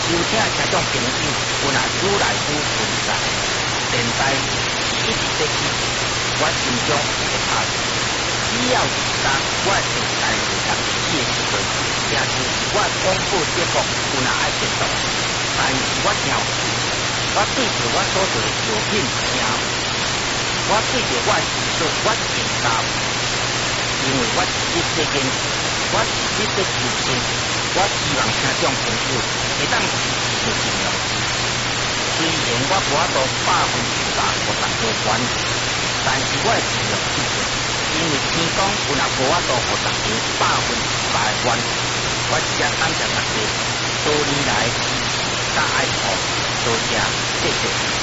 邀请听众朋友，有若愈来愈分散，电台一直在起，我心中会拍死。只要是当我电台有人支持的时阵，也就是我广播节目有若爱变动，但是我听有趣，我对着我所做的作品听有趣，我对着我的技术我真担有趣，因为我是伫做研究，我是伫做求真，我希望听众朋友会当支持着尽量支持。虽然我无法度100%互大家关注，但是我会尽量去做，因为天公有若无法度互大家100%的关注，我真正感谢大家多年来的支持甲爱护，多谢，谢谢。